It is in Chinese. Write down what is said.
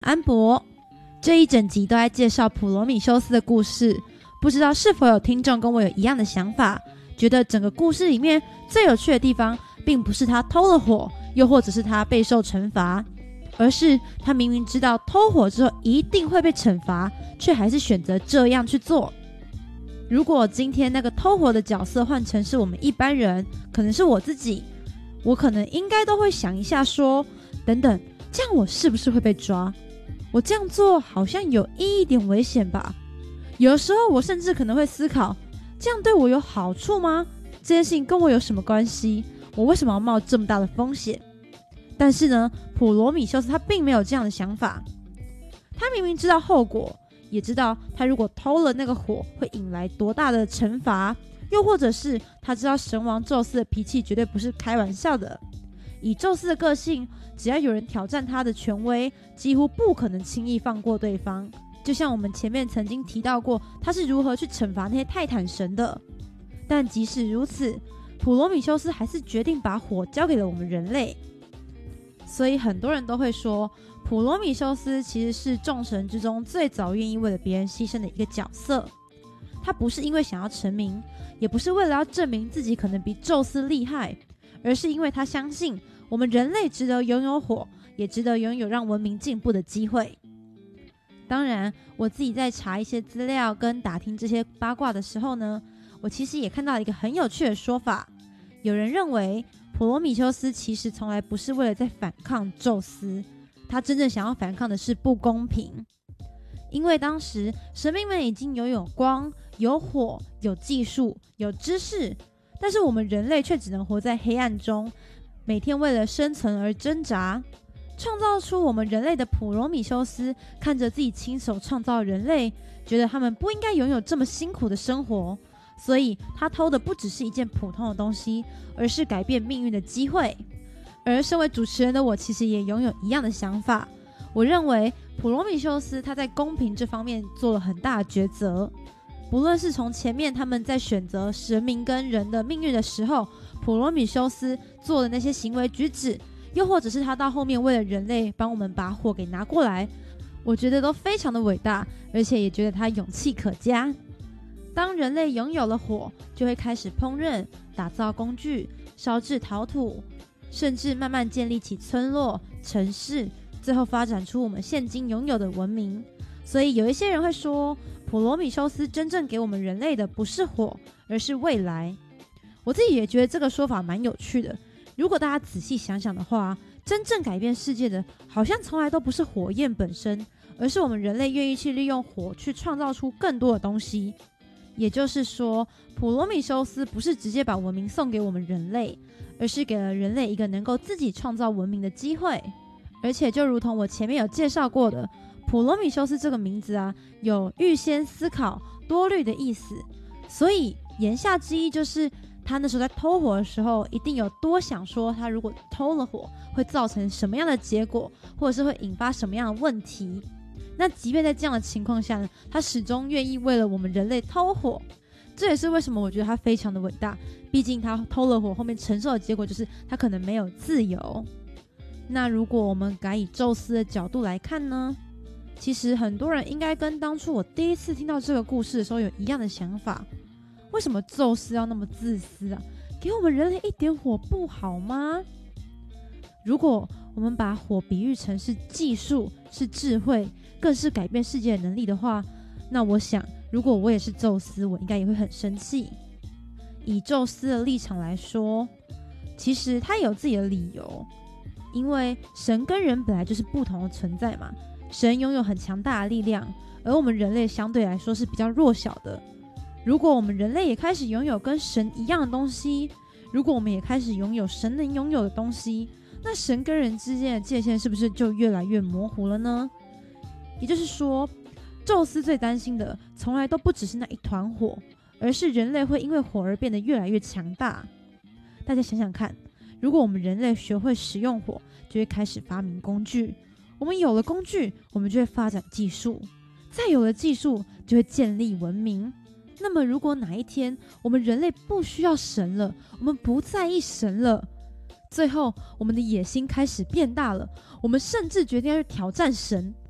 安博。这一整集都在介绍普罗米修斯的故事，不知道是否有听众跟我有一样的想法，觉得整个故事里面最有趣的地方并不是他偷了火，又或者是他备受惩罚，而是他明明知道偷火之后一定会被惩罚，却还是选择这样去做。如果今天那个偷火的角色换成是我们一般人，可能是我自己，我可能应该都会想一下说，等等，这样我是不是会被抓？我这样做好像有一点危险吧。有的时候我甚至可能会思考，这样对我有好处吗？这件事情跟我有什么关系？我为什么要冒这么大的风险？但是呢，普罗米修斯他并没有这样的想法。他明明知道后果，也知道他如果偷了那个火会引来多大的惩罚，又或者是他知道神王宙斯的脾气绝对不是开玩笑的。以宙斯的个性，只要有人挑战他的权威，几乎不可能轻易放过对方。就像我们前面曾经提到过，他是如何去惩罚那些泰坦神的。但即使如此，普罗米修斯还是决定把火交给了我们人类。所以很多人都会说，普罗米修斯其实是众神之中最早愿意为了别人牺牲的一个角色。他不是因为想要成名，也不是为了要证明自己可能比宙斯厉害，而是因为他相信我们人类值得拥有火，也值得拥有让文明进步的机会。当然，我自己在查一些资料跟打听这些八卦的时候呢，我其实也看到一个很有趣的说法。有人认为普罗米修斯其实从来不是为了在反抗宙斯，他真正想要反抗的是不公平。因为当时神明们已经拥有光、有火、有技术、有知识，但是我们人类却只能活在黑暗中，每天为了生存而挣扎。创造出我们人类的普罗米修斯看着自己亲手创造人类，觉得他们不应该拥有这么辛苦的生活，所以他偷的不只是一件普通的东西，而是改变命运的机会。而身为主持人的我其实也拥有一样的想法，我认为普罗米修斯他在公平这方面做了很大的抉择。不论是从前面他们在选择神明跟人的命运的时候，普罗米修斯做的那些行为举止，又或者是他到后面为了人类帮我们把火给拿过来，我觉得都非常的伟大，而且也觉得他勇气可嘉。当人类拥有了火，就会开始烹饪、打造工具、烧制陶土，甚至慢慢建立起村落、城市，最后发展出我们现今拥有的文明。所以有一些人会说，普罗米修斯真正给我们人类的不是火，而是未来。我自己也觉得这个说法蛮有趣的。如果大家仔细想想的话，真正改变世界的好像从来都不是火焰本身，而是我们人类愿意去利用火去创造出更多的东西。也就是说，普罗米修斯不是直接把文明送给我们人类，而是给了人类一个能够自己创造文明的机会。而且就如同我前面有介绍过的，普罗米修斯这个名字啊，有预先思考、多虑的意思。所以言下之意就是他那时候在偷火的时候，一定有多想说他如果偷了火会造成什么样的结果，或者是会引发什么样的问题。那即便在这样的情况下呢，他始终愿意为了我们人类偷火。这也是为什么我觉得他非常的伟大，毕竟他偷了火后面承受的结果就是他可能没有自由。那如果我们改以宙斯的角度来看呢，其实很多人应该跟当初我第一次听到这个故事的时候有一样的想法。为什么宙斯要那么自私啊？给我们人类一点火不好吗？如果我们把火比喻成是技术、是智慧，更是改变世界的能力的话，那我想如果我也是宙斯，我应该也会很生气。以宙斯的立场来说，其实他也有自己的理由，因为神跟人本来就是不同的存在嘛。神拥有很强大的力量，而我们人类相对来说是比较弱小的。如果我们人类也开始拥有跟神一样的东西，如果我们也开始拥有神能拥有的东西，那神跟人之间的界限是不是就越来越模糊了呢？也就是说，宙斯最担心的从来都不只是那一团火，而是人类会因为火而变得越来越强大。大家想想看，如果我们人类学会使用火，就会开始发明工具，我们有了工具，我们就会发展技术，再有了技术，就会建立文明。那么如果哪一天我们人类不需要神了，我们不在意神了，最后我们的野心开始变大了，我们甚至决定要去挑战神，